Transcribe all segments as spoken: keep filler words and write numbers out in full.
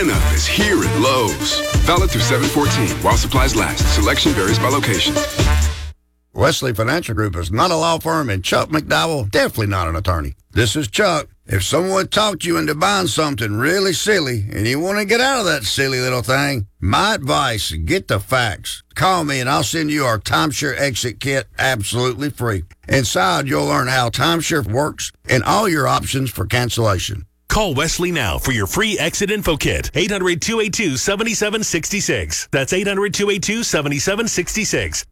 Santa is here at Lowe's. Valid through seven fourteen while supplies last. Selection varies by location. Wesley Financial Group is not a law firm, and Chuck McDowell, definitely not an attorney. This is Chuck. If someone talked you into buying something really silly and you want to get out of that silly little thing, my advice, get the facts. Call me and I'll send you our timeshare exit kit absolutely free. Inside, you'll learn how timeshare works and all your options for cancellation. Call Wesley now for your free exit info kit. eight hundred, two eight two, seven seven six six. That's eight hundred, two eight two, seven seven six six.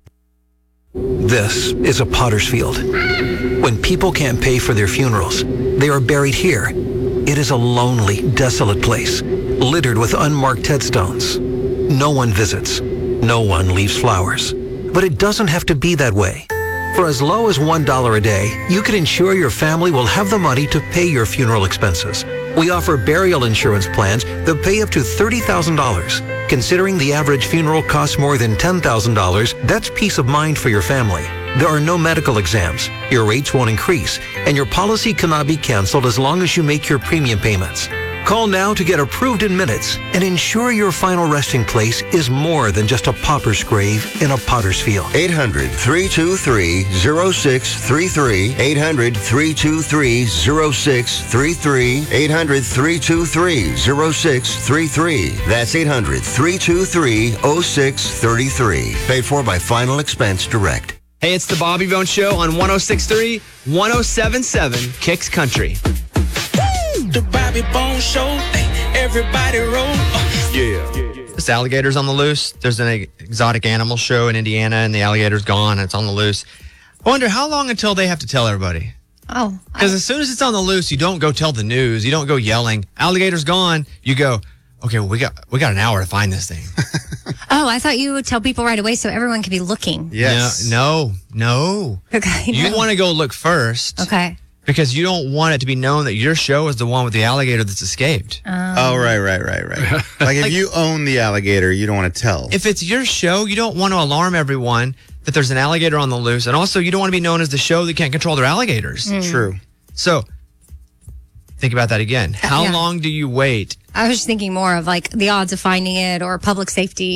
This is a potter's field. When people can't pay for their funerals, they are buried here. It is a lonely, desolate place, littered with unmarked headstones. No one visits. No one leaves flowers. But it doesn't have to be that way. For as low as one dollar a day, you can ensure your family will have the money to pay your funeral expenses. We offer burial insurance plans that pay up to thirty thousand dollars. Considering the average funeral costs more than ten thousand dollars, that's peace of mind for your family. There are no medical exams, your rates won't increase, and your policy cannot be canceled as long as you make your premium payments. Call now to get approved in minutes and ensure your final resting place is more than just a pauper's grave in a potter's field. eight hundred, three two three, zero six three three. eight hundred, three two three, zero six three three. eight hundred, three two three, zero six three three. That's eight hundred, three two three, zero six three three. Paid for by Final Expense Direct. Hey, it's the Bobby Bone Show on one oh six point three, one oh seven point seven Kicks Country. The Bobby Bone Show, everybody roll. Uh, yeah. This alligator's on the loose. There's an exotic animal show in Indiana, and the alligator's gone, and it's on the loose. I wonder how long until they have to tell everybody. Oh. Because as soon as it's on the loose, you don't go tell the news. You don't go yelling, alligator's gone. You go, okay, well, we got we got an hour to find this thing. Oh, I thought you would tell people right away so everyone could be looking. Yes. No, no. no. Okay. You no. want to go look first. Okay. Because you don't want it to be known that your show is the one with the alligator that's escaped. Um, oh, right, right, right, right. Like if like, you own the alligator, you don't want to tell. If it's your show, you don't want to alarm everyone that there's an alligator on the loose. And also, you don't want to be known as the show that can't control their alligators. Mm. True. So, think about that again. How yeah. long do you wait? I was just thinking more of like the odds of finding it or public safety.